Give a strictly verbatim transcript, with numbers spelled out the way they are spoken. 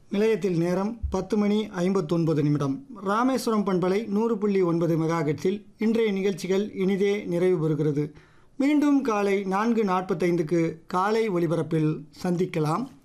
நிலையத்தில் நேரம் பத்து மணி ஐம்பத்தொன்பது நிமிடம். ராமேஸ்வரம் பண்பலை நூறு புள்ளி ஒன்பது மெகாஹெர்ட்ஸில் இன்றைய நிகழ்ச்சிகள் இனிதே நிறைவு பெறுகிறது. மீண்டும் காலை நான்கு நாற்பத்தைந்துக்கு காலை ஒலிபரப்பில் சந்திக்கலாம்.